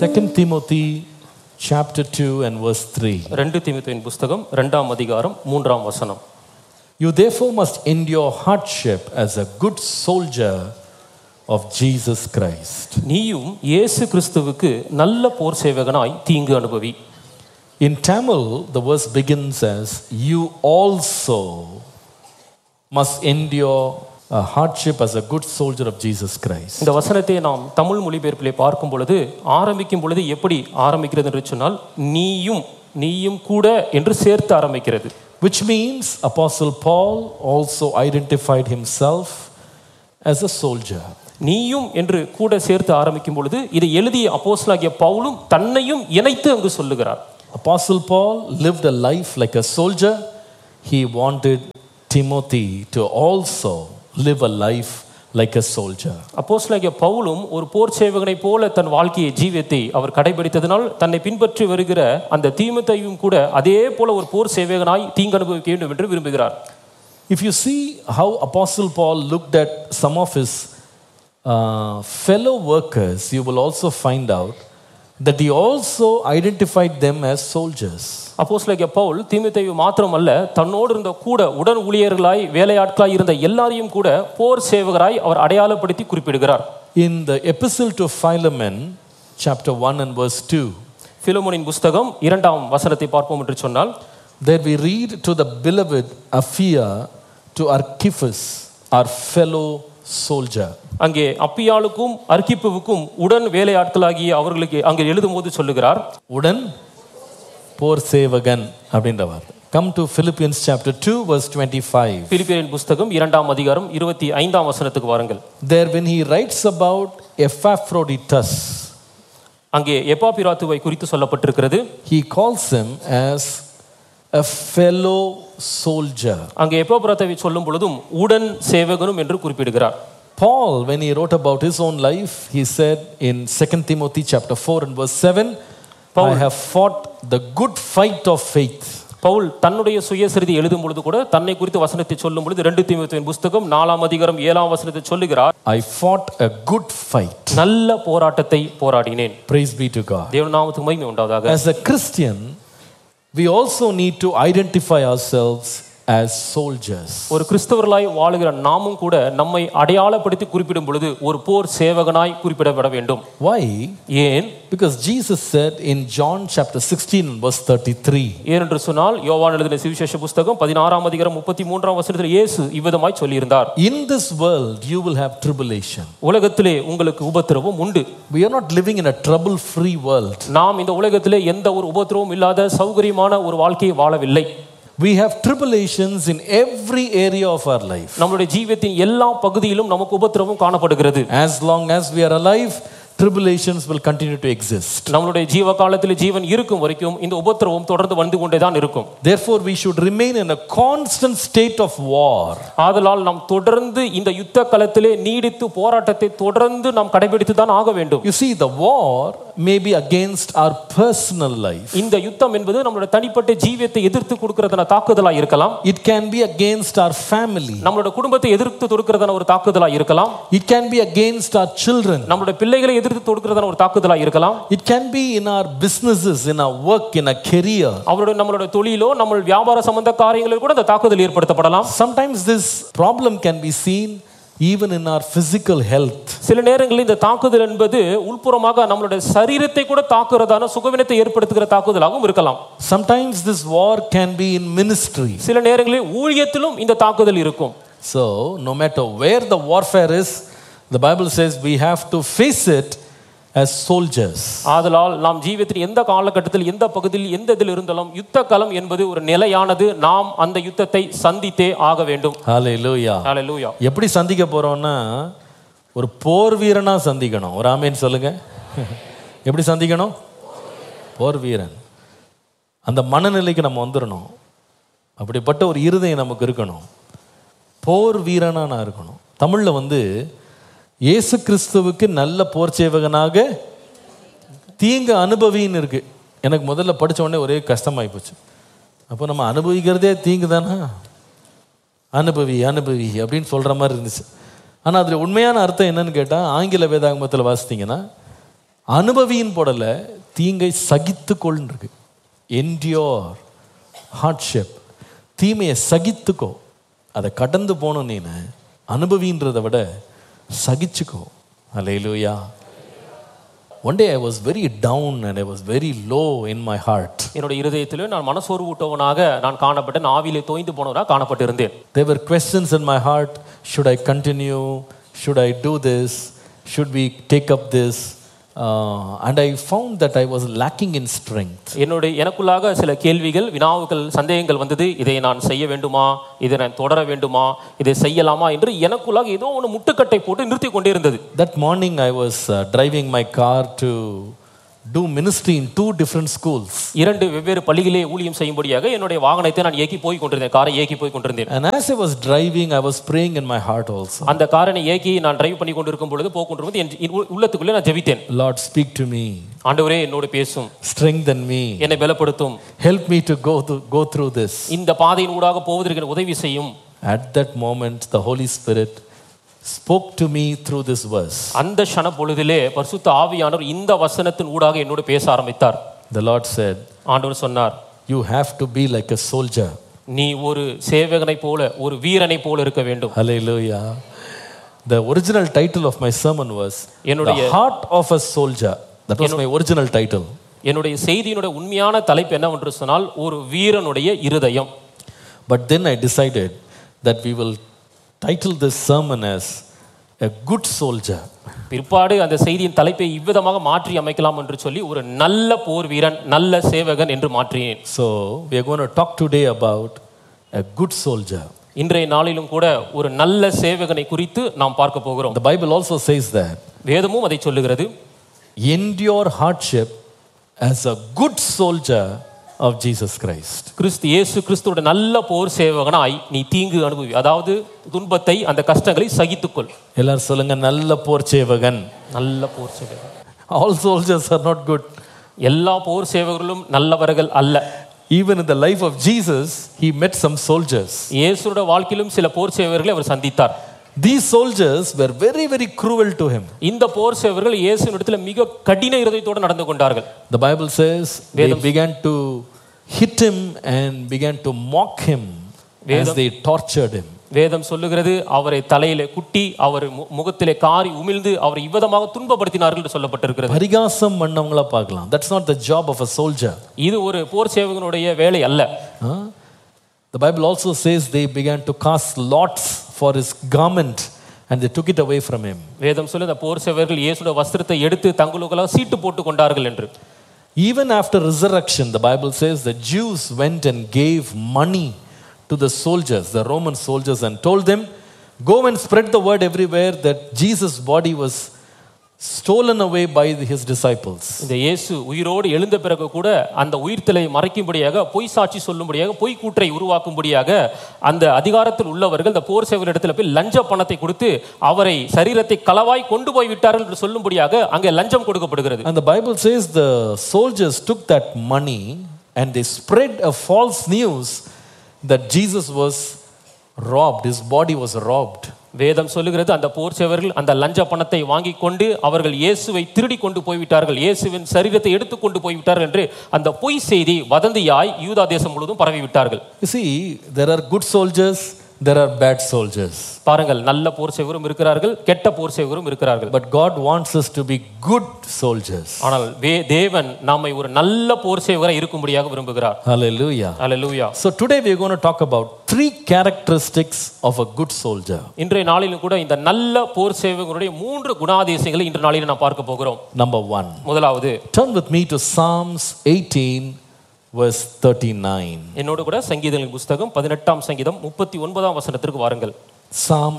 2 Timothy chapter 2 and verse 3. 2 தீமோத்தேயுவின் புத்தகம் 2ஆம் அதிகாரம் 3ஆம் வசனம். You therefore must endure hardship as a good soldier of Jesus Christ. நீயும் இயேசு கிறிஸ்துவுக்கு நல்ல போர் சேவகனாய் தீங்கு அனுபவி. In Tamil, the verse begins as, you also must endure a hardship as a good soldier of Jesus Christ. இந்த வசனத்தை நாம் தமிழ் மொழிபெயர்ப்பிலே பார்க்கும் பொழுது ஆரம்பிக்கும் பொழுது எப்படி ஆரம்பிக்கிறது என்று சொன்னால் நீயும் கூட என்று சேர்த்து ஆரம்பிக்கிறது. Which means Apostle Paul also identified himself as a soldier. நீயும் என்று கூட சேர்த்து ஆரம்பிக்கும் பொழுது இதை எழுதிய அப்போஸ்தலனாகிய பவுலும் தன்னையும் இணைத்து அங்கு சொல்லுகிறார். Apostle Paul lived a life like a soldier. He wanted Timothy to also live a life like a soldier. அப்போஸ்தலனாகிய பவுலும் ஒரு போர் சேவகனை போல தன் வாழ்க்கையை ஜீவியத்தை அவர் கடைபிடித்ததனால் தன்னை பின்பற்றி வருகிற அந்த தீமோத்தேயுவும் கூட அதே போல ஒரு போர் சேவகனாய் தீங்கு அனுபவிக்க வேண்டும் என்று விரும்புகிறார். If you see how Apostle Paul looked at some of his fellow workers, you will also find out that he also identified them as soldiers. அப்போஸ்தலனாகிய பவுல் தீமோத்தேயு மாத்திரமல்ல தன்னோடு இருந்த கூட உடன் ஊழியர்களாய் வேலையாட்களாய் இருந்த எல்லாரையும் கூட போர் சேவகராய் அவர் அடையாளப்படுத்தி குறிப்பிடுகிறார். In the epistle to Philemon chapter 1 and verse 2, பிலமோனின் புத்தகம் 2ஆம் வசனத்தை பார்ப்போம் என்று சொன்னால், there we read, to the beloved Apphia, to Archippus, our fellow soldier. அங்கே அப்பியாளுக்கும் அர்க்கிப்புவுக்கும் உடன் வேலையாட்களாகிய அவர்களுக்கு அங்கே எழுதும்போது சொல்லுகிறார், உடன் போர் சேவகன் அப்படின்ற வார்த்தை. Come to Philippians chapter 2 verse 25. பிலிப்பியரின் புத்தகம் 2ஆம் அதிகாரம் 25ஆம் வசனத்துக்கு வாருங்கள். There when he writes about Epaphroditus, அங்கே எப்பாப்பிராத்துவை குறித்து சொல்லப்பட்டிருக்கிறது. he calls him as a fellow soldier. அங்கே எப்பாப்பிராத்துவை சொல்லும் பொழுதும் உடன் சேவகனும் என்று குறிப்பிடுகிறார். Paul, when he wrote about his own life, he said in 2 Timothy chapter 4 and verse 7, I have fought the good fight of faith. Pavul தன்னுடைய சுயசரிதை எழுதும் பொழுது கூட தன்னை குறித்து வசனத்தை சொல்லும் பொழுது 2 தீமோத்தேயுவின் புத்தகம் 4ஆம் அதிகாரம் 7ஆம் வசனத்தை சொல்லுகிறார், I fought a good fight. நல்ல போராட்டத்தை போராடினேன். Praise be to God. தேவ நாமத்துக்கு மகிமை உண்டாவதாக. As a Christian, we also need to identify ourselves as soldiers. ஒரு கிறிஸ்தவர்களாய் வாழுகிற நாமும் கூட நம்மை அடையாளப்படுத்தி குறிப்பிடும் பொழுது ஒரு போர் சேவகனாய் குறிப்பிடப்பட வேண்டும். Why? ஏன்? Because Jesus said in John chapter 16 and verse 33. ஏனென்று சொன்னால் யோவான் எழுதின சுவிசேஷ புத்தகம் 16ஆம் அதிகாரம் 33ஆம் வசனத்தில் இயேசு இவ்விதமாய் சொல்லியிருந்தார், In this world you will have tribulation. உலகத்திலே உங்களுக்கு உபத்திரவம் உண்டு. We are not living in a trouble-free world. நாம் இந்த உலகத்திலே எந்த ஒரு உபத்திரவமும் இல்லாத சௌகரியமான ஒரு வாழ்க்கையை வாழவில்லை. We have tribulations in every area of our life. நம்முடைய ஜீவியத்தின் எல்லா பகுதியிலும் நமக்கு உபத்திரவம் காணப்படுகிறது. As long as we are alive, tribulations will continue to exist. நம்மளுடைய ஜீவ காலத்தில் ஜீவன் இருக்கும் வரைக்கும் இந்த உபத்திரவம் தொடர்ந்து வந்து கொண்டே தான் இருக்கும். Therefore we should remain in a constant state of war. ஆதலால் நாம் தொடர்ந்து இந்த யுத்த களத்திலே நீடித்து போராட்டத்தை தொடர்ந்து நாம் கடைபிடித்து தான் ஆக வேண்டும். You see, the war may be against our personal life. இந்த யுத்தம் என்பது நம்மளுடைய தனிப்பட்ட ஜீவியத்தை எதிர்த்து கொடுக்கிறதான தாக்குதலா இருக்கலாம். It can be against our family. நம்மளுடைய குடும்பத்தை எதிர்த்து தொடுக்கிறதான ஒரு தாக்குதலா இருக்கலாம். It can be against our children. நம்மளுடைய பிள்ளைகளை எதிர்த்து தொடுக்கிறதான ஒரு தாக்குதலா இருக்கலாம். It can be in our businesses, in our work, in a career. நம்மளுடைய தொழிலோ நம்ம வியாபார சம்பந்த காரியங்களில் கூட இந்த தாக்குதல் ஏற்படுத்தப்படலாம். Sometimes this problem can be seen even in our physical health. சில நேரங்களில் இந்த தாக்குதல் என்பது உள்புறமாக நம்மளுடைய சரீரத்தை கூட தாக்குறதான சுகவீனத்தை ஏற்படுத்துகிற தாக்குதலாகவும் இருக்கலாம். Sometimes this war can be in ministry. சில நேரங்களில் ஊழியத்திலும் இந்த தாக்குதல் இருக்கும். So no matter where the warfare is, the Bible says we have to face it as soldiers. ஆதலால் நாம் ஜீவியத்தின் எந்த காலகட்டத்தில் எந்த பகுதியில் எந்த இதில் இருந்தாலும் யுத்த களம் என்பது ஒரு நிலையானது. நாம் அந்த யுத்தத்தை சந்தித்தே ஆக வேண்டும். ஹalleluya. ஹalleluya. எப்படி சந்திக்க போறோம்னா ஒரு போர் வீரனா சந்திக்கணும். ஒரு ஆமென் சொல்லுங்க. எப்படி சந்திக்கணும்? போர் வீரன். அந்த மனநிலைக்கு நம்ம வந்துடணும். அப்படிப்பட்ட ஒரு இருதயம் நமக்கு இருக்கணும். போர் வீரனா நான் இருக்கணும். தமிழ்ல இயேசு கிறிஸ்துவுக்கு நல்ல போர் சேவகனாக தீங்கு அனுபவின்னு இருக்கு. எனக்கு முதல்ல படிச்ச உடனே ஒரே கஷ்டமாயி போச்சு. அப்போ நம்ம அனுபவிக்கிறதே தீங்கு தானா? அனுபவி அப்படின்னு சொல்ற மாதிரி இருந்துச்சு. ஆனால் அதில் உண்மையான அர்த்தம் என்னன்னு கேட்டால், ஆங்கில வேதாகமத்தில் வாசித்தீங்கன்னா, அனுபவியின் போடல, தீங்கை சகித்து கொள்ளுருக்கு. என்டியோர் ஹார்ட்ஷிப், தீமையை சகித்துக்கோ. அதை கடந்து போகணும். நீ அனுபவின்றதை விட சகிச்சுக்கோ. அல்லேலூயா. One day I was very down and I was very low in my heart. என்னோட இருதயத்திலே நான் மனசோர்வூட்டவனாக நான் காணப்பட்டேன், ஆவியிலே தோய்ந்து போனவனாக காணப்பட்டிருந்தேன். There were questions in my heart. Should I continue? Should I do this? Should we take up this? And I found that I was lacking in strength. எனக்குள்ளாக சில கேள்விகள், வினாவுகள், சந்தேகங்கள் வந்தது. இதை நான் செய்ய வேண்டுமா, இதை நான் தொடர வேண்டுமா, இதை செய்யலாமா என்று எனக்குள்ளாக ஏதோ ஒன்று முட்டுக்கட்டை போட்டு நிறுத்தி கொண்டே இருந்தது. That morning I was driving my car to do ministry in 2 different schools. 2 வெவ்வேறு பள்ளிகளிலே ஊழியம் செய்யும்படியாக என்னுடைய வாகனத்தை நான் ஏக்கி போய் கொண்டிருந்தேன், காரை ஏக்கி போய் கொண்டிருந்தேன். And as I was driving, I was praying in my heart also. அந்த காரை ஏக்கி நான் டிரைவ் பண்ணி கொண்டிருக்கும் பொழுது, போய் கொண்டிருக்கும் என் உள்ளத்துக்குள்ளே நான் ஜெபித்தேன். Lord, speak to me. ஆண்டவரே என்னோடு பேசும், strengthen me, என்னை பலப்படுத்தும், help me to go through this. இந்த பாதையின் ஊடாக போவதற்கு உதவி செய்யும். At that moment the Holy Spirit spoke to me through this verse. அந்த க்ஷண பொழுதிலே பரிசுத்த ஆவியானவர் இந்த வசனத்தின் ஊடாக என்னோடு பேச ஆரம்பித்தார். The Lord said, ஆண்டவர் சொன்னார், you have to be like a soldier. நீ ஒரு சேவகனை போல, ஒரு வீரனை போல இருக்க வேண்டும். Hallelujah. The original title of my sermon was The Heart of a Soldier. That was my original title. என்னுடைய செய்தியினுடைய உண்மையான தலைப்பு என்னவென்று சொன்னால், ஒரு வீரனுடைய இருதயம். But then I decided that we will title this sermon as A Good Soldier. பிற்பாடு அந்த செய்தியின் தலைப்பை இவ்விதமாக மாற்றி அமைக்கலாம் என்று சொல்லி ஒரு நல்ல போர் வீரன், நல்ல சேவகன் என்று மாற்றினேன். So we are going to talk today about a good soldier. இன்றைய நாளிலும் கூட ஒரு நல்ல சேவகனை குறித்து நாம் பார்க்க போகிறோம். The Bible also says that வேதமும் அதை சொல்லுகிறது, endure hardship as a good soldier of Jesus Christ. இயேசு கிறிஸ்துவோட நல்ல போர் சேவகனாய் நீ தீங்கு அனுபவி, அதாவது துன்பத்தை, அந்த கஷ்டங்களை சகித்துக்கொள். எல்லாரும் சொல்லுங்க, நல்ல போர் சேவகன். நல்ல போர் சேவகன். All soldiers are not good. எல்லா போர் சேவகர்களும் நல்லவர்கள் அல்ல. Even in the life of Jesus, he met some soldiers. இயேசுவோட வாழ்க்கையிலும் சில போர் சேவகர்களை அவர் சந்தித்தார். These soldiers were very very cruel to him. இந்த போர் சேவகர்கள் இயேசுவினிடத்தில் மிக கடின இருதயத்தோடு நடந்து கொண்டார்கள். The Bible says they began to hit him and began to mock him as they tortured him. வேதம் சொல்லுகிறது, அவரை தலையிலே குட்டி, அவர் முகத்திலே காரி உமிழ்ந்து அவரை இவ்விதமாக துன்பப்படுத்தினார்கள் என்று சொல்லப்பட்டிருக்கிறது. பரிகாசம் பண்ணவங்கள பார்க்கலாம். That's not the job of a soldier. இது ஒரு போர் சேவகனுடைய வேலை அல்ல. The Bible also says they began to cast lots for his garment and they took it away from him. வேதம் சொல்லுது, போர் சேவகர்கள் இயேசுவோட வஸ்திரத்தை எடுத்து தங்களுக்குள்ள சீட்டு போட்டு கொண்டார்கள் என்று. Even after resurrection, the Bible says the Jews went and gave money to the soldiers, the Roman soldiers, and told them, go and spread the word everywhere that Jesus' body was stolen away by his disciples. இந்த இயேசு உயிரோடு எழுந்த பிறகு கூட அந்த உயிர்த்தலை மறைக்கும்படியாக, பொய் சாட்சி சொல்லும்படியாக, பொய் கூற்றை உருவாக்கும்படியாக அந்த அதிகாரத்தில் உள்ளவர்கள் இந்த போர் சேவகரிடத்தில் போய் லஞ்ச பணத்தை கொடுத்து அவரை சரீரத்தை களவாய் கொண்டு போய் விட்டார்கள் என்று சொல்லும்படியாக அங்கே லஞ்சம் கொடுக்கப்படுகிறது. And the Bible says the soldiers took that money and they spread a false news that Jesus was robbed, his body was robbed. வேதம் சொல்லுகிறது, அந்த போர் சேவகர்கள் அந்த லஞ்ச பணத்தை வாங்கி கொண்டு அவர்கள் இயேசுவை திருடி கொண்டு போய்விட்டார்கள், இயேசுவின் சரீரத்தை எடுத்து கொண்டு போய்விட்டார்கள் என்று அந்த பொய் செய்தி வதந்தியாய் யூதா தேசம் முழுவதும் பரவி விட்டார்கள். You see, there are good soldiers, there are bad soldiers. பாருங்கள், நல்ல போர் சேவகரும் இருக்கிறார்கள், கெட்ட போர் சேவகரும் இருக்கிறார்கள். But God wants us to be good soldiers. ஆனால் தேவன் நம்மை ஒரு நல்ல போர் சேவகராய் இருக்கும்படியாக விரும்புகிறார். Hallelujah. Hallelujah. So today we are going to talk about 3 characteristics of a good soldier. இன்றைய நாளிலும் கூட இந்த நல்ல போர் சேவகருடைய 3 குணாதிசயங்களை இன்றைய நாளில் நாம் பார்க்க போகிறோம். Number 1. முதலாவது, turn with me to Psalms 18 verse 39. என்னோடு கூட சங்கீதங்களின் புத்தகம் 18ஆம் சங்கீதம் 39ஆம் வசனத்திற்கு வாருங்கள். Psalm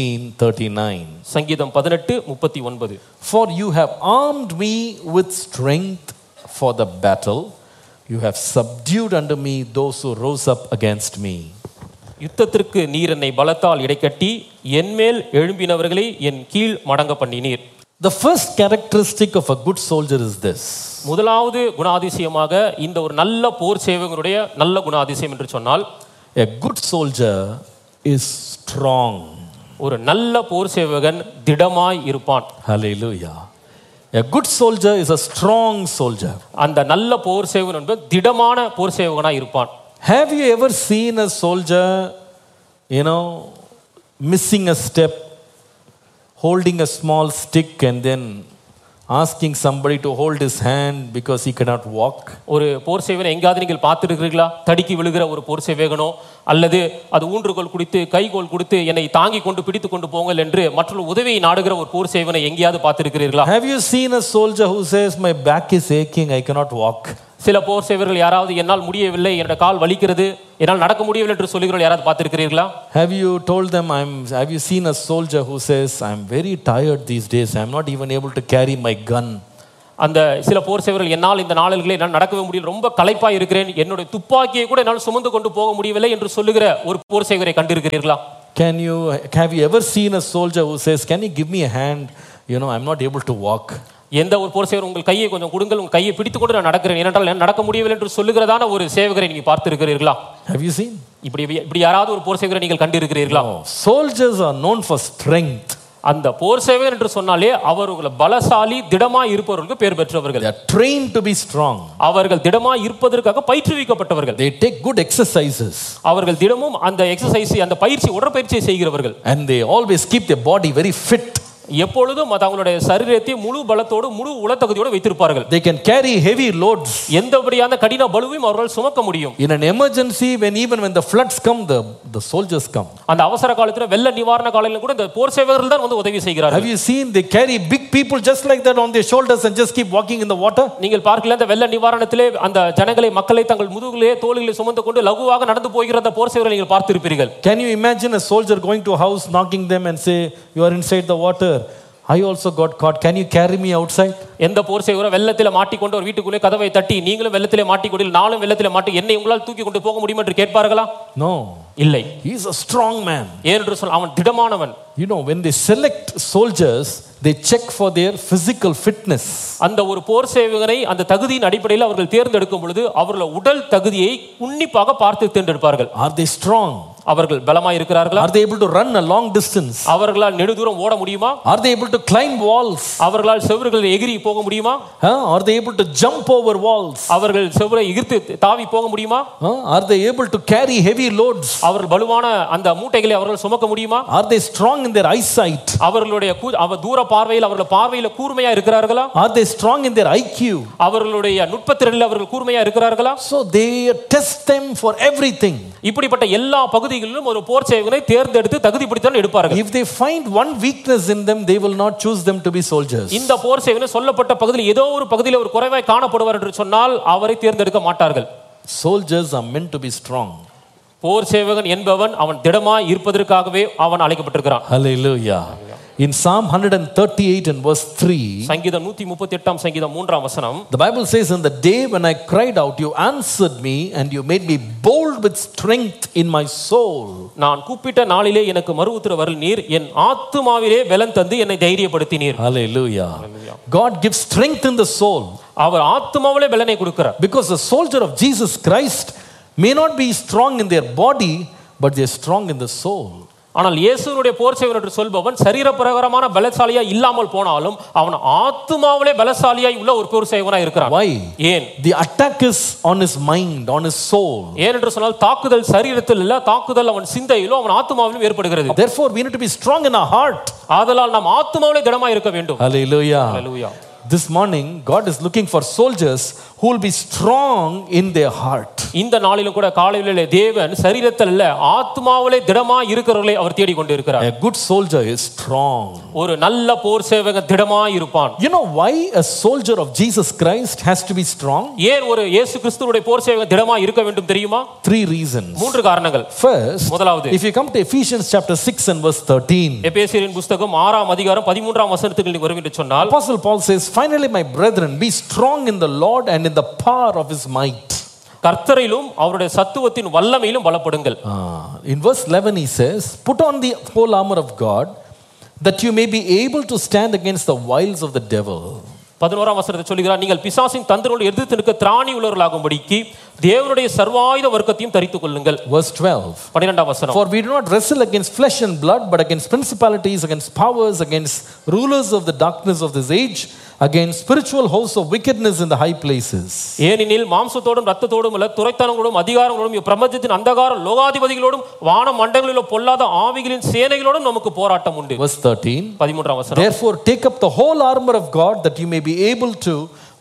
18:39. சங்கீதம் 18:39. For you have armed me with strength for the battle, you have subdued unto me those who rose up against me. யுத்தத்திற்கு நீர் என்னை பலத்தால் இடைக்கட்டி என்மேல் எழும்பினவர்களை என் கீழ் மடங்க பண்ணினீர். The first characteristic of a good soldier is this. முதலாவது குணாதிசயமாக இந்த ஒரு நல்ல போர் சேவகனுடைய நல்ல குணாதிசயம் என்று சொன்னால், a good soldier is strong. ஒரு நல்ல போர் சேவகன் திடமாய் இருப்பான். Hallelujah. A good soldier is a strong soldier. அந்த நல்ல போர் சேவகன் என்பது திடமான போர் சேவகனாய் இருப்பான். Have you ever seen a soldier, missing a step, holding a small stick and then asking somebody to hold his hand because he cannot walk? ஒரு போர் சேவகனை எங்காவது நீங்கள் பார்த்திருக்கிறீர்களா? தடுக்கி விழுகிற ஒரு போர் சேவகனோ அல்லது அது ஊன்றுகோல் கொடுத்து கைகோல் கொடுத்து என்னை தாங்கி கொண்டு பிடித்து கொண்டு போங்கள் என்று மற்றொரு உதவியை நாடுகிற ஒரு போர் சேவகனை எங்கேயாவது பார்த்திருக்கிறீர்களா? Have you seen a soldier who says, my back is aching, I cannot walk? சில போர் சேவகர்கள் யாராவது என்னால் முடியவில்லை, என்னோட கால் வலிக்கிறது, என்னால் நடக்க முடியவில்லை என்று சொல்லுகிறவர்கள் யாராவது பார்த்திருக்கிறீர்களா? Have you told them, have you seen a soldier who says, I'm very tired these days, I'm not even able to carry my gun? அந்த சில போர் சேவகர்கள் என்னால் இந்த நாளிலே என்னால் நடக்கவே முடியல, ரொம்ப களைப்பாய் இருக்கிறேன், என்னுடைய துப்பாக்கியை கூட என்னால் சுமந்து கொண்டு போக முடியவில்லை என்று சொல்லுகிற ஒரு போர் சேவகரை கண்டிருக்கிறீர்களா? Have you ever seen a soldier who says, can you give me a hand, I'm not able to walk? எந்த ஒரு போர் சேவகர் உங்கள் கையை கொஞ்சம் கொடுங்கள், உங்கள் கையை பிடித்து கொண்டு நான் நடக்கிறேன், ஏனென்றால் நடக்க முடியவில்லை என்று சொல்லுகிறதான ஒரு சேவகரை நீங்க பார்த்திருக்கிறீர்களா? Have you seen? இப்படி யாராவது ஒரு போர் சேவகரை நீங்கள் கண்டிருக்கிறீர்களா? Soldiers are known for strength. அந்த போர் சேவகர் என்று சொன்னாலே அவர்கள் பலசாலி திடமாய் இருப்பவர்களுக்கு பேர் பெற்றவர்கள். They are trained to be strong. அவர்கள் திடமாய் இருப்பதற்காக பயிற்றுவிக்கப்பட்டவர்கள். They take good exercises. அவர்கள் தினமும் அந்த எக்ஸர்சைஸ், அந்த பயிற்சி, உடற்பயிற்சியை செய்கிறவர்கள். And they always keep their body very fit. எப்பொழுதும் தங்களுடைய சரீரத்தை முழு பலத்தோடு முழு உளத்தகுதியோடு வைத்திருப்பார்கள். They can carry heavy loads. எந்தபடியான கடின பளுவையும் அவர்கள் சுமக்க முடியும். In an emergency, even when the floods come, the soldiers come. அந்த அவசர காலத்துல வெள்ள நிவாரண காலத்துல கூட இந்த போர் சேவகர்கள் தான் வந்து உதவி செய்கிறார்கள். Have you seen they carry big people just like that on their shoulders and just keep walking in the water? நீங்கள் பார்க்கல அந்த வெள்ள நிவாரணத்திலே அந்த ஜனங்களை, மக்களை தங்கள் முதுகிலே தோளிலே சுமந்து கொண்டு லகுவாக நடந்து போகிற அந்த போர் சேவகரை நீங்கள் பார்த்திருப்பீர்கள். Can you imagine a soldier going to a house, knocking them and say, you are inside the water, I also got caught, can you carry me outside? எந்த போர் சேவகர் வெள்ளத்திலே மாட்டிக்கொண்டு ஒரு வீட்டுக்குள்ளே கதவை தட்டி, நீங்களும் வெள்ளத்திலே மாட்டிக்கொண்டு நானும் வெள்ளத்திலே மாட்டி என்னை உங்களால் தூக்கி கொண்டு போக முடியும் என்று கேட்பார்களா? No, இல்லை. he is a strong man. ஏனென்று சொன்னால் அவன் திடமானவன். When they select soldiers, they check for their physical fitness. அந்த ஒரு போர் சேவகனை அந்த தகுதியின் அடிப்படையில் அவர்கள் தேர்ந்தெடுக்கும் பொழுது அவர்கள் உடல் தகுதியை உன்னிப்பாக பார்த்து தேர்ந்தெடுப்பார்கள். Are they strong? அவர்கள் பலமாய் இருக்கிறார்களா? Are they able to run a long distance? அவர்களால் நெடுதூரம் ஓட முடியுமா? Are they able to climb walls? அவர்களால் செவுறுகளை எகிரி போக முடியுமா? Are they able to jump over walls? அவர்கள் செவுரை எகிர்த்து தாவி போக முடியுமா? Are they able to carry heavy loads? அவர்கள் பலுவான அந்த மூட்டைகளை அவர்கள் சுமக்க முடியுமா? Are they strong in their eyesight? அவர்களுடைய தூர பார்வையில் அவர்கள் பார்வையில கூர்மையா இருக்கிறார்களா? Are they strong in their IQ? அவர்களுடைய நுட்பத்திறனில் அவர்கள் கூர்மையா இருக்கிறார்களா? So they test them for everything. இப்படிப்பட்ட எல்லா பகுதிகளிலும் ஒரு போர் சேவகனை தேர்ந்தெடுத்து தகுதிப்படுத்தல் எடுப்பார்கள். If they find one weakness in them, they will not choose them to be soldiers. இந்த போர் சேவகனை சொல்லப்பட்ட பகுதியில் ஏதோ ஒரு பகுதியில் ஒரு குறைவாய் காணப்படுவார் என்று சொன்னால் அவரை தேர்ந்தெடுக்க மாட்டார்கள். Soldiers are meant to be strong. போர் சேவகன் என்பவன் அவன் திடமாய் இருப்பதற்காகவே அவன் அழைக்கப்பட்டிருக்கிறான். Hallelujah. In Psalm 138 and verse 3, சங்கீதம் 138 சங்கீதம் 3 வசனம், the Bible says, in the day when I cried out, you answered me and you made me bold with strength in my soul. நான் கூப்பிட்ட நாளிலே எனக்கு மறு உத்தரவு நீர், என் ஆத்துமாவிலே பலம் தந்து என்னை தைரியப்படுத்தினீர். Hallelujah. God gives strength in the soul. அவர் ஆத்துமாவிலே பலனை கொடுக்கிறார். Because the soldier of Jesus Christ may not be strong in their body, but they are strong in the soul. ஆனால் இயேசுவுடைய போர் சேவகன் என்று சொல்பவன் சரீர பிரகாரமான பலசாலியா இல்லாமல் போனாலும் அவன் ஆத்துமாவிலே பலசாலியாய் உள்ள ஒரு போர் சேவகனாய் இருக்கிறான். Why? ஏன்? The attack is on his mind, on his soul. ஏன் என்று சொன்னால் தாக்குதல் சரீரத்தில் இல்ல, தாக்குதல் அவன் சிந்தையிலும் அவன் ஆத்துமாவிலும் ஏற்படுகிறது. Therefore we need to be strong in our heart. ஆதலால் நாம் ஆத்துமாவிலே திடமாய் இருக்க வேண்டும். Hallelujah. Hallelujah. This morning God is looking for soldiers who will be strong in their heart. இந்த நாளிலும் கூட காலையிலே தேவன் சரீரத்தில் இல்ல ஆத்துமாவிலே திடமாய் இருக்கிறவர்களை அவர் தேடி கொண்டு இருக்கிறார். A good soldier is strong. ஒரு நல்ல போர் சேவகன் திடமாய் இருப்பான். You know why a soldier of Jesus Christ has to be strong? ஏன் ஒரு இயேசு கிறிஸ்துவுடைய போர் சேவகன் திடமாய் இருக்க வேண்டும் தெரியுமா? 3 reasons. 3 காரணங்கள். First, முதலாவது, if you come to Ephesians chapter 6 and verse 13, எபேசியரின் புத்தகம் 6 அதிகாரம் 13 வசனத்துக்கு நீங்க வருவீங்க சொன்னால், Apostle Paul says, finally my brethren, be strong in the Lord and in the power of his might. கர்த்தரிலும் அவருடைய சத்துவத்தின் வல்லமையிலும் பலப்படுங்கள். In verse 11 he says, put on the whole armor of God that you may be able to stand against the wiles of the devil. 11 வசனத்தை சொல்கிறார், நீங்கள் பிசாசின் தந்திரங்களை எதிர்த்து நிற்க திராணி உள்ளவர்களாகும்படிக்கு தேவனுடைய சர்வாயுத வர்க்கத்தையும் தரித்துக் கொள்ளுங்கள். Verse 12, 12 வசனம், for we do not wrestle against flesh and blood but against principalities, against powers, against rulers of the darkness of this age, against spiritual hosts of wickedness in the high places. ஏனெனில் மாம்சத்தோடும் இரத்தத்தோடும் அல்ல, துரைத்தனங்களோடும் அதிகாரங்களோடும் பிரபஞ்சத்தின் அந்தகார லோகாதிபதிகளோடும் வான மண்டலங்களில் பொல்லாத ஆவிகளின் சேனைகளோடும் நமக்கு போராட்டம் உண்டு. Verse 13. 13ஆம் வசனம். Therefore take up the whole armor of God, that you may be able to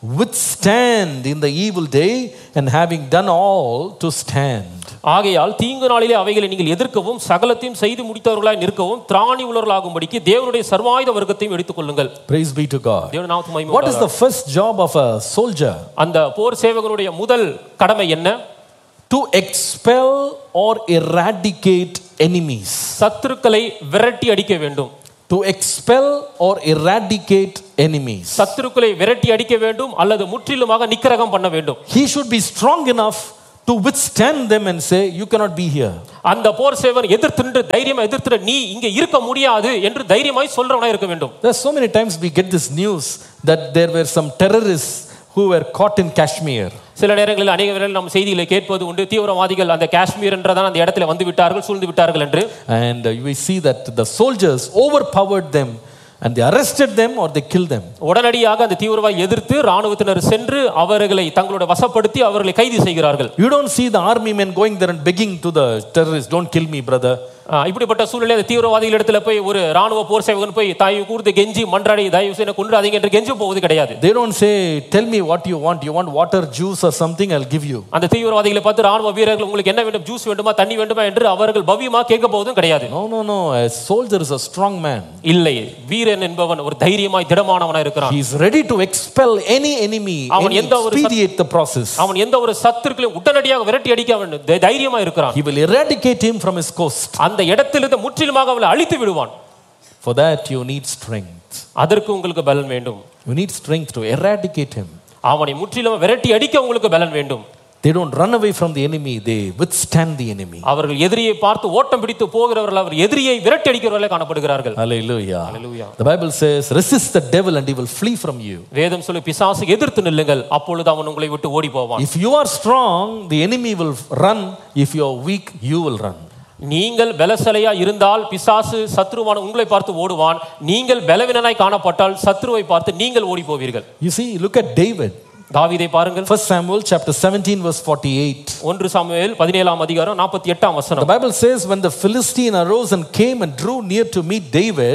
withstand in the evil day, and having done all, to stand. ஆகையால் தீங்கு நாளிலே அவைகளை நீங்கள் எதிர்க்கவும் சகலத்தையும் செய்து முடித்தவர்களாய் நிற்கவும் திராணி உள்ளவர்களாகும்படிக்கு தேவனுடைய சர்வாயுத வர்க்கத்தையும் எடுத்துக் கொள்ளுங்கள். Praise be to God. What is the first job of a soldier? அந்த போர் சேவகனுடைய முதல் கடமை என்ன? To expel or eradicate enemies. சத்துருக்களை விரட்டி அடிக்க வேண்டும். To expel or eradicate enemies. சத்துருக்களை விரட்டி அடிக்க வேண்டும் அல்லது முற்றிலுமாக நிக்கிரகம் பண்ண வேண்டும். He should be strong enough to withstand them and say, you cannot be here. அந்த போர் சேவகன் எதிர்த்து தைரியமா எதிர்த்து நீ இங்க இருக்க முடியாது என்று தைரியமாய் சொல்றவனா இருக்க வேண்டும். There are so many times we get this news that there were some terrorists who were caught in Kashmir. சில நேரங்களில் அநேக வேளைகளில் நம்ம செய்திகளை கேட்பது உண்டு, தீவிரவாதிகள் அந்த காஷ்மீர் என்றதான அந்த இடத்துல வந்து விட்டார்கள், சூழ்ந்து விட்டார்கள் என்று. And we see that the soldiers overpowered them and they arrested them or they killed them. உடனடியாக அந்த தீவிரவாதி எதிர்த்து ராணுவத்தினர் சென்று அவர்களை தங்களோட வசப்படுத்தி அவர்களை கைது செய்கிறார்கள். You don't see the army men going there and begging to the terrorists, don't kill me brother. இப்படிப்பட்ட சூழ்நிலை அந்த தீவிரவாதிகள் இடத்துல போய் ஒரு ராணுவ போர் சேவகன் போய் தாய் கூர்ந்து கெஞ்சி மன்றாடி தயவு செய்து கொன்றாதீங்க என்று கெஞ்சி போவது கிடையாது. They don't say tell me what you want water, juice or something, I'll give you. அந்த தீவிரவாதிகளை பார்த்து ராணுவ வீரர்கள் உங்களுக்கு என்ன வேண்டும், ஜூஸ் வேண்டுமா தண்ணி வேண்டுமா என்று அவர்கள் பவ்யமா கேட்க போவதும் கிடையாது. No, a soldier is a strong man. இல்லை, வீரன் என்பவன் ஒரு தைரியமாய் திடமானவனாய் இருக்கிறான். He is ready to expel any enemy and expedite the process. அவன் எந்த ஒரு சத்துருக்களையும் உடனடியாக விரட்டி அடிக்க வேண்டும் தைரியமாய் இருக்கிறான். He will eradicate him from his coast. அந்த இடத்திலிருந்து முற்றிலுமாக அவனை அழித்து விடுவான். For that you need strength. அதற்கு உங்களுக்கு பலன் வேண்டும். You need strength to eradicate him. அவனை முற்றிலும் விரட்டி அடிக்க உங்களுக்கு பலன் வேண்டும். They don't run away from the enemy, they withstand the enemy. அவர்கள் எதிரியை பார்த்து ஓட்டம் பிடித்து போகிறவர்கள் அவர் எதிரியை விரட்டி அடிக்கிறவர்களே காணப்படுகிறார்கள். Hallelujah. The Bible says resist the devil and he will flee from you. வேதம் சொல்லு பிசாசுக்கு எதிர்த்து நில்லுங்கள் அப்பொழுது அவன் உங்களை விட்டு ஓடி போவான். If you are strong, the enemy will run. If you are weak, you will run. நீங்கள் பலசாலியா இருந்தால் பிசாசு சத்ருவான உங்களை பார்த்து ஓடுவான். நீங்கள் பலவீனனாய் காணப்பட்டால் சத்ருவை பார்த்து நீங்கள் ஓடி போவீர்கள். You see, look at David. தாவீதை பாருங்கள். 1 Samuel chapter 17 verse 48. 1 சாமுவேல் 17ஆம் அதிகாரம் 48ஆம் வசனம். The Bible says when the Philistine arose and came and drew near to meet David,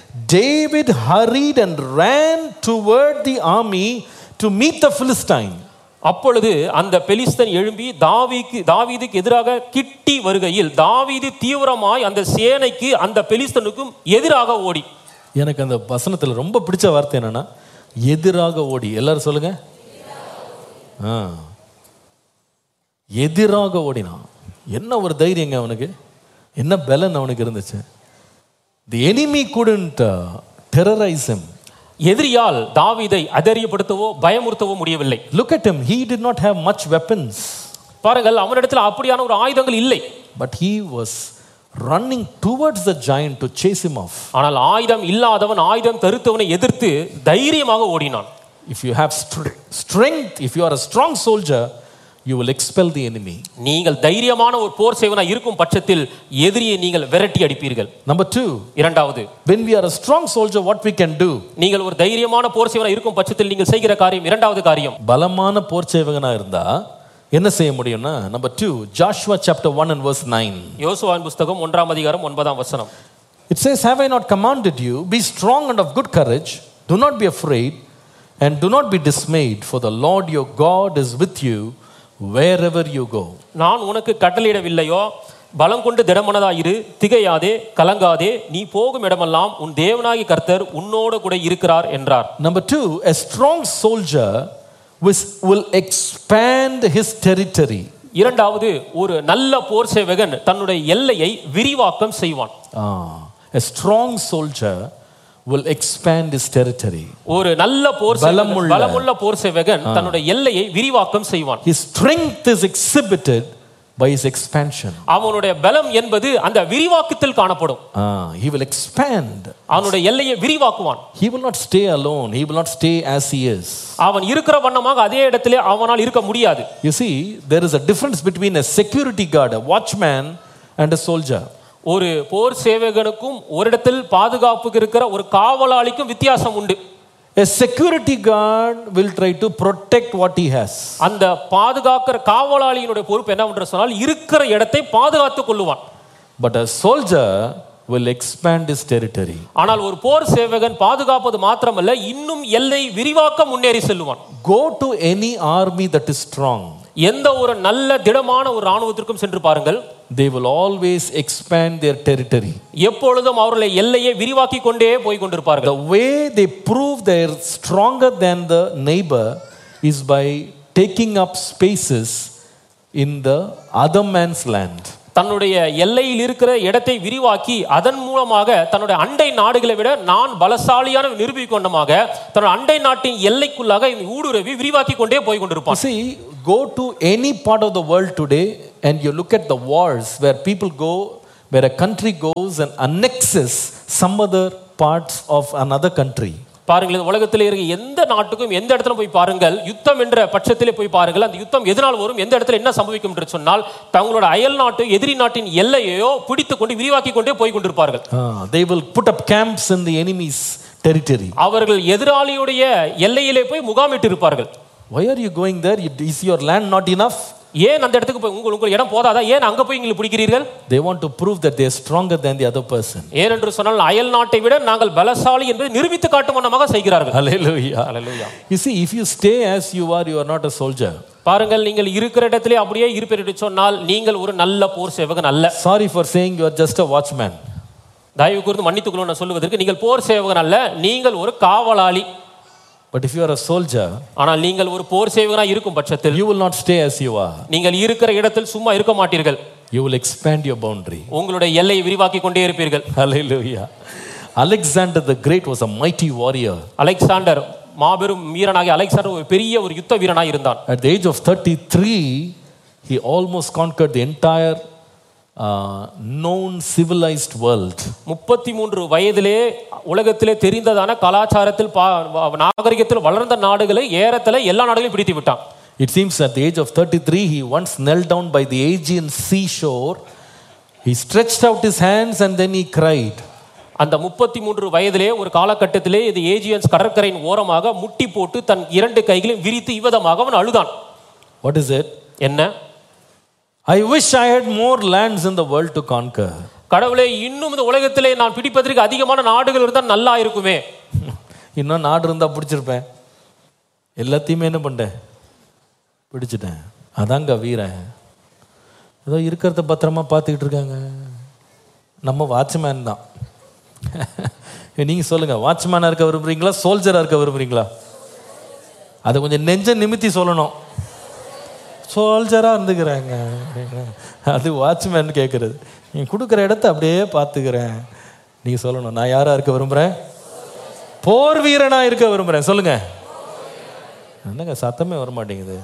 David hurried and ran toward the army to meet the Philistine. அப்பொழுது அந்த பெலிஸ்தன் எழும்பி தாவீதுக்கு எதிராக கிட்டி வருகையில் தாவீது தீவிரமாய் அந்த சேனைக்கு அந்த பெலிஸ்தனுக்கும் எதிராக ஓடி. எனக்கு அந்த வசனத்தில் ரொம்ப பிடிச்ச வார்த்தை என்னன்னா எதிராக ஓடி. எல்லாரும் சொல்லுங்க. எதிராக ஓடினான். என்ன ஒரு தைரியங்க அவனுக்கு, என்ன பலன் அவனுக்கு இருந்துச்சு. The enemy couldn't terrorize him. எதிரியால் தாவீதை அதரியப்படுத்தவோ பயமுறுத்தவோ முடியவில்லை. Look at him, he did not have much weapons. பாருங்கள், அவனிடத்தில் அப்படியான ஒரு ஆயுதங்கள் இல்லை. But he was running towards the giant to chase him off. ஆனால் ஆயுதம் இல்லாதவன் ஆயுதம் தரித்தவனை எதிர்த்து தைரியமாக ஓடினான். If you have strength, if you are a strong soldier, you will expel the enemy. நீங்கள் தைரியமான ஒரு போர் சேவகனாய் இருக்கும் பட்சத்தில் எதிரியை நீங்கள் விரட்டி அடிப்பீர்கள். Number 2, இரண்டாவது, when we are a strong soldier, what we can do? நீங்கள் ஒரு தைரியமான போர் சேவகனாய் இருக்கும் பட்சத்தில் நீங்கள் செய்கிற காரியம், இரண்டாவது காரியம், பலமான போர் சேவகனா இருந்தா என்ன செய்ய முடியும்னா, number 2, Joshua chapter 1 and verse 9. யோசுவாவின் புத்தகம் 1ஆம் அதிகாரம் 9ஆம் வசனம். It says, have I not commanded you, be strong and of good courage, do not be afraid and do not be dismayed, for the Lord your God is with you wherever you go. நான் உனக்கு கட்டளையிடவில்லையோ, பலம் கொண்டு திடமனதாயிரு, திகையாதே, கலங்காதே, நீ போகும் இடமெல்லாம் உன் தேவனாகிய கர்த்தர் உன்னோடு கூட இருக்கிறார் என்றார். Number 2, a strong soldier will expand his territory. இரண்டாவது, ஒரு நல்ல போர் சேவகன் தன்னுடைய எல்லையை விரிவாக்கம் செய்வான். A strong soldier will expand his territory. ஒரு நல்ல போர் சேவகன், பலமுள்ள போர் சேவகன் தன்னுடைய எல்லையை விரிவாக்கம் செய்வான். His strength is exhibited by his expansion. அவனுடைய பலம் என்பது அந்த விரிவாக்கத்தில் காணப்படும். He will expand. அவனுடைய எல்லையை விரிவாக்குவான். He will not stay alone. He will not stay as he is. அவன் இருக்கிற வண்ணமாக அதே இடத்திலே அவனால் இருக்க முடியாது. You see, there is a difference between a security guard, a watchman, and a soldier. ஒரு போர் சேவகனுக்கும் ஒரு இடத்தில் பாதுகாப்புக்கு இருக்கிற ஒரு காவலாளிக்கும் வித்தியாசம் உண்டு. A security guard will try to protect what he has. அந்த பாதுகாக்கிற காவலாளியினுடைய பொறுப்பு என்ன என்று சொன்னால் இருக்கிற இடத்தை பாதுகாத்துக் கொள்ளுவான். But a soldier will expand his territory. ஆனால் ஒரு போர் சேவகன் பாதுகாப்பது மாத்திரமல்ல, இன்னும் எல்லை விரிவாக்க முன்னேறி செல்லுவான். Go to any army that is strong. எந்த ஒரு நல்ல திடமான ஒரு ராணுவத்திற்கும் சென்று பாருங்கள். They will always expand their territory. எப்பொழுதும் அவர்களை எல்லையை விரிவாக்கி கொண்டே போய் கொண்டிருப்பார்கள். The way they prove they are stronger than the neighbor is by taking up spaces in the other man's land. தன்னுடைய எல்லையில் இருக்கிற இடத்தை விரிவாக்கி அதன் மூலமாக தன்னுடைய அண்டை நாடுகளை விட நான் பலசாலியான நிரூபிக்கொண்டமாக தன்னுடைய அண்டை நாட்டின் எல்லைக்குள்ளாக இந்த ஊடுருவி விரிவாக்கி கொண்டே போய் கொண்டிருப்பான். See, go to any part of the world today and you look at the wars where people go, where a country goes and annexes some other parts of another country. பாருங்கள், இந்த உலகத்தில் இருக்க எந்த நாட்டுக்கும் எந்த இடத்துல போய் பாருங்கள், யுத்தம் என்ற பட்சத்திலே போய் பாருங்கள், அந்த யுத்தம் எதனால் வரும், எந்த இடத்துல என்ன சம்பவிக்கும் என்று சொன்னால் தங்களோட அயல் நாட்டு எதிரி நாட்டின் எல்லையோ பிடித்துக் கொண்டு விரிவாக்கி கொண்டே போய் கொண்டிருப்பார்கள். They will put up camps in the enemy's territory. அவர்கள் எதிராளியுடைய எல்லையிலே போய் முகாமிட்டு இருப்பார்கள். Why are you going there? Is your land not enough? ஏன் அந்த இடத்துக்கு போய் உங்கள் இடம் போதாதா, ஏன் அங்க போய் நீங்கள் பிடிக்கிறீர்கள்? They want to prove that they are stronger than the other person. ஏனென்று சொன்னால் அயல் நாட்டை விட நாங்கள் பலசாலி என்பதை நிரூபித்து காட்டும் வண்ணமாக செய்கிறார்கள். Hallelujah. Hallelujah. You see, if you stay as you are not a soldier. பாருங்கள், நீங்கள் இருக்கிற இடத்திலே அப்படியே இருப்பீர் என்று சொன்னால் நீங்கள் ஒரு நல்ல போர் சேவகன் அல்ல. Sorry for saying you are just a watchman. தயவு கூர்ந்து மன்னித்துக் கொள்ளுங்கள் சொல்லுவதற்கு, நீங்கள் போர் சேவகன் அல்ல, நீங்கள் ஒரு காவலாளி. But if you are a soldier, ஆனால் நீங்கள் ஒரு போர் சேவகனாய் இருக்கும் பட்சத்தில் you will not stay as you are. நீங்கள் இருக்கிற இடத்தில் சும்மா இருக்க மாட்டீர்கள். You will expand your boundary. உங்களுடைய எல்லையை விரிவாக்கி கொண்டே இருப்பீர்கள். Hallelujah. Alexander the Great was a mighty warrior. Alexander மாபெரும் வீரனாகி அலெக்சாண்டர் ஒரு பெரிய ஒரு யுத்த வீரனாய் இருந்தான். At the age of 33, he almost conquered the entire known civilized world. 33 வயதிலே உலகத்திலே தெரிந்ததான கலாச்சாரத்தில் நாகரிகத்தில் வளர்ந்த நாடுகளை ஏறத்தல எல்லா நாடுகளையும் பிடித்து விட்டான். It seems at the age of 33 he once knelt down by the Aegean seashore. He stretched out his hands and then he cried. அந்த 33 வயதிலே ஒரு காலகட்டத்திலே இது ஏஜியன்ஸ் கடற்கரையின் ஓரமாக முட்டி போட்டு தன் இரண்டு கைகளையும் விரித்து இவ்விதமாக அவன் அழுதான். What is it? என்ன? I wish I had more lands in the world to conquer. கடவுளே, இன்னும் இந்த உலகத்திலே நான் பிடிப்பதற்கு அதிகமான நாடுகள் இருந்தால் நல்லா இருக்குமே. இன்னும் நாடு இருந்தா பிடிச்சிருப்பேன். எல்லாத்தையுமே என்ன பண்ணேன்? பிடிச்சிட்டேன். அதாங்க வீரன். ஏதோ இருக்கிறத பத்திரமா பார்த்துக்கிட்டு இருக்காங்க. நம்ம வாட்ச்மேன் தான். நீங்க சொல்லுங்க, வாட்ச்மேனா இருக்க விரும்புறீங்களா, சோல்ஜரா இருக்க விரும்புறீங்களா? அதை கொஞ்சம் நெஞ்ச நிமித்தி சொல்லணும். சோல்ஜரா இருந்துக்கிறாங்க, அது வாட்ச்மேன் கேட்கறது. நீ கொடுக்குற இடத்த அப்படியே பார்த்துக்கிறேன். நீங்க சொல்லணும், நான் யாரா இருக்க விரும்புறேன்? போர் வீரனா இருக்க விரும்புறேன். சொல்லுங்க. என்னங்க சத்தமே வர மாட்டேங்குது?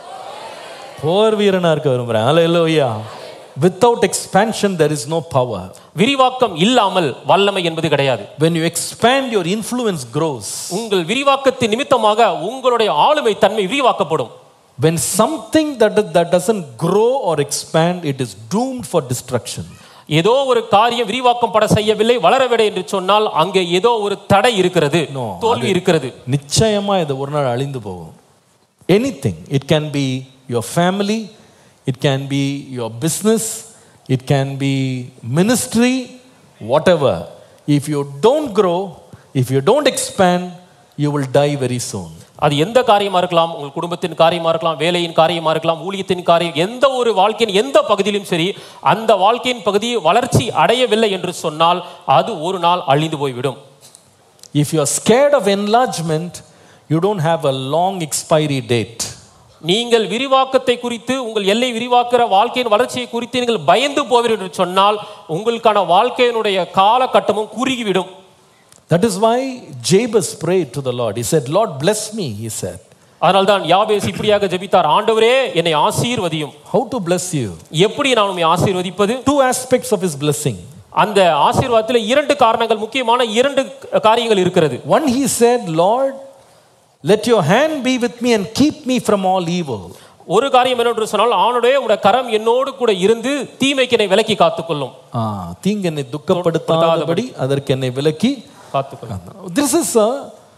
போர் வீரனா இருக்க விரும்புறேன். ஹல்லேலூயா. Without expansion there is no power. விரிவாக்கம் இல்லாமல் வல்லமை என்பது கிடையாது. When you expand, your influence grows. உங்கள் விரிவாக்கத்தின் நிமித்தமாக உங்களுடைய ஆளுமை தன்மை விரிவாக்கப்படும். When something that doesn't grow or expand, it is doomed for destruction. ஏதோ ஒரு காரியம் விரிவாக்கம் பட செய்யவில்லை, வளரவில்லை என்று சொன்னால் அங்கே ஏதோ ஒரு தடை இருக்கிறது, தோல்வி இருக்கிறது. நிச்சயமா இது ஒரு நாள் அழிந்து போகும். Anything, it can be your family, it can be your business, it can be ministry, whatever. If you don't grow, if you don't expand, you will die very soon. அது எந்த காரியமா இருக்கலாம், உங்கள் குடும்பத்தின் காரியமா இருக்கலாம், வேலையின் காரியமா இருக்கலாம், ஊழியத்தின் காரியம், எந்த ஒரு வாழ்க்கையின் எந்த பகுதியிலும் சரி, அந்த வாழ்க்கையின் பகுதி வளர்ச்சி அடையவில்லை என்று சொன்னால் அது ஒரு நாள் அழிந்து போய்விடும். If you are scared of enlargement, you don't have a long expiry date. நீங்கள் விரிவாக்கத்தை குறித்து, உங்கள் எல்லை விரிவாக்குற வாழ்க்கையின் வளர்ச்சியை குறித்து நீங்கள் பயந்து போவீர்கள் என்று சொன்னால் உங்களுக்கான வாழ்க்கையினுடைய காலகட்டமும் குறுகிவிடும். That is why Jabez prayed to the Lord. He said, Lord, bless me, he said. அதனால் தான் யாபேஸ் இப்படியாக ஜெபித்தார், ஆண்டவரே என்னை ஆசீர்வதியும். How to bless you? எப்படி நான் உம்மை ஆசீர்வதிப்பது? Two aspects of his blessing. அந்த ஆசீர்வாதத்தில் இரண்டு காரணங்கள், முக்கியமான இரண்டு காரியங்கள் இருக்கிறது. One, he said, Lord, let your hand be with me and keep me from all evil. ஒரு காரியம் என்னவென்று சொன்னால், ஆண்டவரே உம்முடைய கரம் என்னோடு கூட இருந்து தீமைக்கு என்னை விலக்கி காத்துக்கொள்ளும். தீங்கு என்னை துக்கப்படுத்தாதபடி அதற்கு என்னை விலக்கி காத்துக்கொள்ளும். This is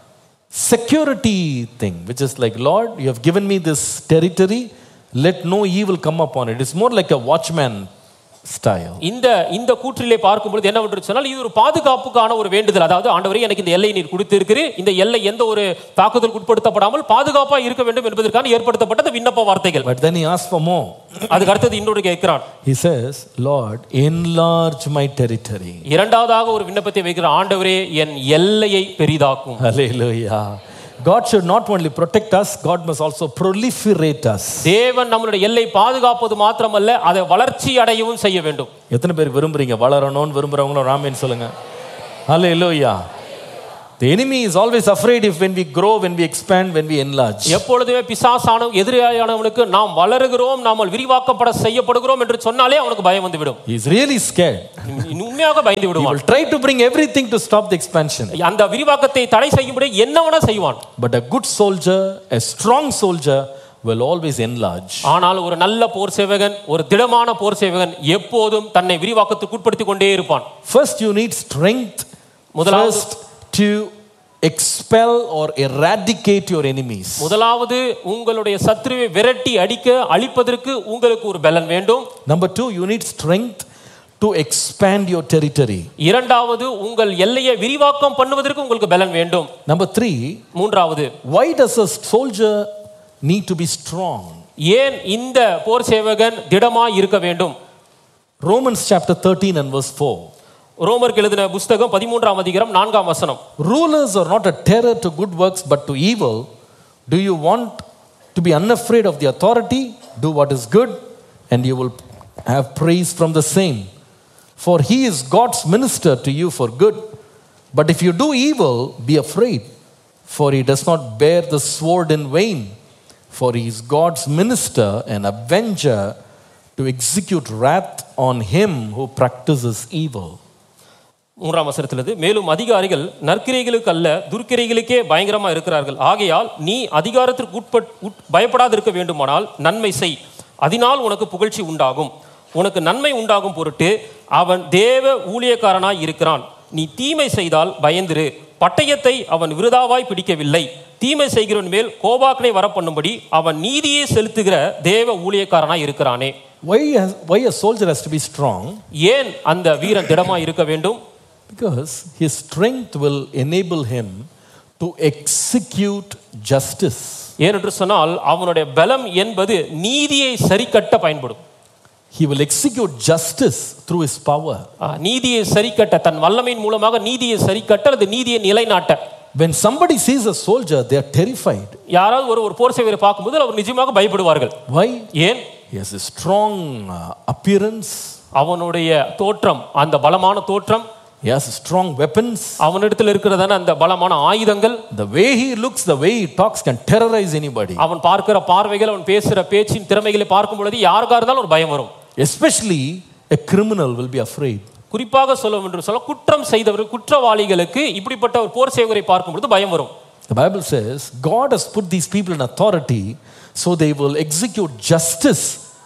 security thing, which is like, Lord, you have given me this territory, let no evil come upon it. It's more like a watchman style. இந்த கூற்றிலே பார்க்கும்போது என்ன என்று சொன்னால் இது ஒரு பாதுகாப்புக்கான ஒரு வேண்டுதல். அதாவது ஆண்டவரே எனக்கு இந்த எல்லை நீர் கொடுத்திருக்கிறீர், இந்த எல்லை எந்த ஒரு தாக்குதலுக்கு உட்படுத்தப்படாமல் பாதுகாப்பா இருக்க வேண்டும் என்பதற்கான ஏற்படுத்தப்பட்ட விண்ணப்ப வார்த்தைகள். But then he asks for more. அதுக்கு அடுத்தது இன்னொரு கேட்கிறான். He says, Lord, enlarge my territory. இரண்டாவதாக ஒரு விண்ணப்பத்தை வைக்கிறான். ஆண்டவரே என் எல்லையை பெரிதாக்கும். Hallelujah. God should not only protect us, God must also proliferate us. தேவன் நம்மளுடைய எல்லை பாதுகாப்பது மாத்திரமல்ல, அதை வளர்ச்சி அடையவும் செய்ய வேண்டும். எத்தனை பேர் விரும்புறீங்க? வளரணும்னு விரும்புறவங்களும் ராமேன்னு சொல்லுங்க. Hallelujah. The enemy is always afraid if when we grow, when we expand, when we enlarge. எப்பொழுதுமே பிசாசான எதிரியானவனுக்கு நாம் வளருகிறோம், நாம் விரிவாக்கப்பட செய்யப்படுகிறோம் என்று சொன்னாலே அவனுக்கு பயம் வந்து விடும். He is really scared. உண்மையாக பயந்து விடுவான். He will try to bring everything to stop the expansion. அந்த விரிவாக்கத்தை தடை செய்யும்படி என்னவனா செய்வான். But a good soldier, a strong soldier will always enlarge. ஆனால் ஒரு நல்ல போர் சேவகன், ஒரு திடமான போர் சேவகன் எப்போதும் தன்னை விரிவாக்கத்துக்கு உட்படுத்திக் கொண்டே இருப்பான். First you need strength. First to expel or eradicate your enemies. முதலாவது உங்களுடைய சத்துருவை விரட்டி அடிக்க அழிப்பதற்கு உங்களுக்கு ஒரு பலன் வேண்டும். Number 2, you need strength to expand your territory. இரண்டாவது உங்கள் எல்லையை விரிவாக்கம் பண்ணுவதற்கு உங்களுக்கு பலன் வேண்டும். Number 3, மூன்றாவது, why does a soldier need to be strong? ஏன் இந்த போர் சேவகன் திடமாய் இருக்க வேண்டும்? Romans chapter 13 and verse 4. ரோமருக்கு எழுதின புத்தகம் 13ஆம் அதிகாரம் 4ஆம் வசனம். Rulers are not a terror to good works but to evil. Do you want to be unafraid of the authority? Do what is good and you will have praise from the same. For he is God's minister to you for good. But if you do evil, be afraid, for he does not bear the sword in vain. For he is God's minister and avenger to execute wrath on him who practices evil. 3ஆம் வசனத்திலிருந்து, மேலும் அதிகாரிகள் நற்கிரைகளுக்கு அல்ல துர்க்கிரைகளுக்கே பயங்கரமா இருக்கிறார்கள். ஆகையால் நீ அதிகாரத்திற்கு பயப்படாது இருக்க வேண்டுமானால் நன்மை செய், அதனால் உனக்கு புகழ்ச்சி உண்டாகும். உனக்கு நன்மை உண்டாகும் பொருட்டு அவன் தேவ ஊழியக்காரனாய் இருக்கிறான். நீ தீமை செய்தால் பயந்திரு, பட்டயத்தை அவன் விருதாவாய் பிடிக்கவில்லை. தீமை செய்கிறவன் மேல் கோபாக்கனை வரப்பண்ணும்படி அவன் நீதியை செலுத்துகிற தேவ ஊழியக்காரனாய் இருக்கிறானே. Why a soldier has to be strong? ஏன் அந்த வீரன் திடமாய் இருக்க வேண்டும்? Because his strength will enable him to execute justice. ஏனென்று சொன்னால் அவனுடைய பலம் என்பது நீதியை சரிக்கட்ட பயன்படும். He will execute justice through his power. நீதியை சரிக்கட்ட, தன் வல்லமையின் மூலமாக நீதியை சரிக்கட்ட, அது நீதியை நிலைநாட்ட. When somebody sees a soldier, they are terrified. யாராவது ஒரு போர் சேவகரை பார்க்கும்போது அவர் நிஜமாக பயப்படுவார்கள். Why? ஏன்? He has a strong appearance. அவனுடைய தோற்றம், அந்த பலமான தோற்றம். He has strong weapons. அவனிடத்தில் இருக்கிறதான அந்த பலமான ஆயுதங்கள். The way he looks, the way he talks can terrorize anybody. அவன் பார்க்கிற பார்வைகள், அவன் பேசுகிற பேச்சின் திறமைகளை பார்க்கும் பொழுது யாருக்கா இருந்தாலும் ஒரு பயம் வரும். Especially a criminal will be afraid. குறிப்பாக சொல்லும் என்று சொல்ல குற்றம் செய்தவர்கள், குற்றவாளிகளுக்கு இப்படிப்பட்ட ஒரு போர் சேவகரை பார்க்கும் பொழுது பயம் வரும். The Bible says God has put these people in authority so they will execute justice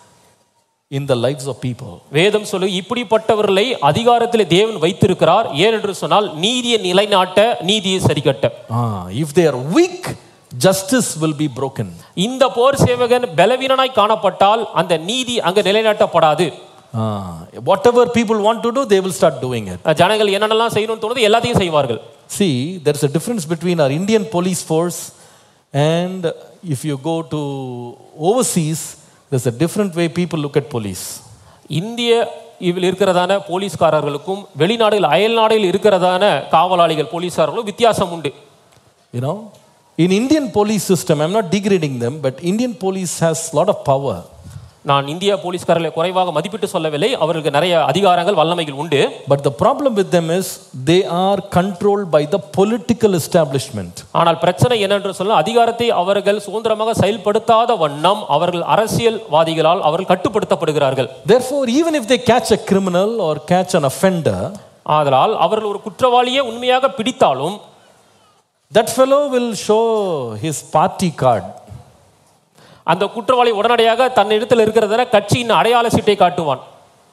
in the lives of people. வேதம் சொல்லு இப்படிப்பட்டவர்களை அதிகாரத்திலே தேவன் வைத்திருக்கிறார். ஏன் என்று சொன்னால் நீதியை நிலைநாட்ட, நீதியை சரிக்கட்ட. If they are weak, justice will be broken. இந்த போர் சேவகன் பலவீனனாய் காணப்பட்டால் அந்த நீதி அங்க நிலைநாட்டப்படாது. Whatever people want to do, they will start doing it. ஜனங்கள் என்னென்னலாம் செய்யணும்னு தோணுது எல்லாத்தையும் செய்வார்கள். See, there is a difference between our Indian police force and if you go to overseas, there's a different way people look at police. இந்திய இதில் இருக்கிறதான போலீஸ்காரர்களுக்கும் வெளிநாடுகள் அயல் நாடுகளில் இருக்கிறதான காவலாளிகள் போலீஸ்காரர்களும் வித்தியாசம் உண்டு. You know, in Indian police system, I'm not degrading them, but Indian police has a lot of power. நான் இந்திய போலீஸ்காரர்களை குறைவாக மதிப்பிட்டு சொல்லவில்லை, அவர்களுக்கு நிறைய அதிகாரங்கள் வல்லமைகள் உண்டு. But the problem with them is they are controlled by the political establishment. ஆனால் பிரச்சனை என்னென்று சொல்ல, அதிகாரத்தை அவர்கள் சுதந்திரமாக செயல்படுத்தாத வண்ணம் அவர்கள் அரசியல்வாதிகளால் அவர்கள் கட்டுப்படுத்தப்படுகிறார்கள். Therefore, even if they catch a criminal or catch an offender, ஆதலால் அவர்கள் ஒரு குற்றவாளியை உண்மையாக பிடித்தாலும் that fellow will show his party card. அந்த குற்றவாளி உடனடியாக தன் இடத்தில் இருக்கிறத கட்சியின் அடையாள சீட்டை காட்டுவான்.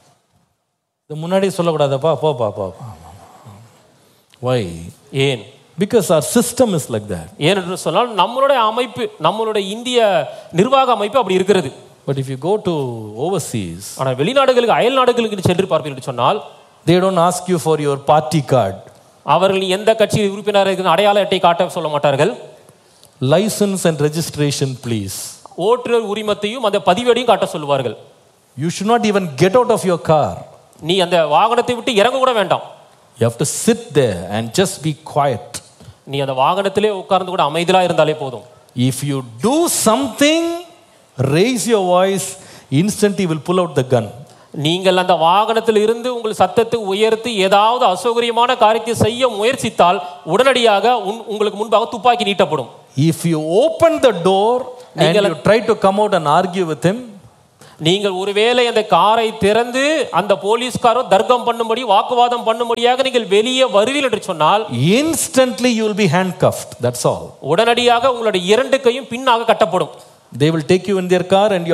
இது முன்னாடி சொல்லக்கூடாதப்பா, போப்பா. Why? ஏன்? Because our system is like that. ஏனென்று சொன்னால் நம்மளுடைய அமைப்பு, நம்மளுடைய இந்திய நிர்வாக அமைப்பு அப்படி இருக்கிறது. But if you go to overseas, ஆனால் வெளிநாடுகளுக்கு, அயல் நாடுகளுக்கு சென்று பார்ப்பீர்கள் என்று சொன்னால், they don't ask you for your party card. அவர்கள் எந்த கட்சியில் உறுப்பினராக இருக்கிற அடையாள அட்டை காட்ட சொல்ல மாட்டார்கள். License and registration please. ஓட்டுநர் உரிமத்தையும் அந்த பதிவேடையும் காட்ட சொல்லுவார்கள். You should not even get out of your car. நீ அந்த வாகனத்தை விட்டு இறங்க கூட வேண்டாம். You have to sit there and just be quiet. நீ அந்த வாகனத்திலே உட்கார்ந்து கூட அமைதியா இருந்தாலே போதும். If you do something, raise your voice, instantly will pull out the gun. நீங்கள் அந்த வாகனத்தில் இருந்து உங்கள் சத்தத்தை உயர்த்தி ஏதாவது அசௌகரியமான காரியத்தை செய்ய முயற்சித்தால் உடனடியாக உங்களுக்கு முன்பாக துப்பாக்கி நீட்டப்படும். If you open the door and you try to come out and argue with him, நீங்கள் ஒருவேளை அந்த காரை திறந்து அந்த போலீஸ்காரோ தர்க்கம் பண்ணும்படி, வாக்குவாதம் பண்ணும்படியாக நீங்கள் வெளியே வருவீர்கள் என்று சொன்னால், instantly you will be handcuffed. That's all. உடனடியாக உங்களுடைய இரண்டு கையும் பின்னாக கட்டப்படும். They will take you in their car and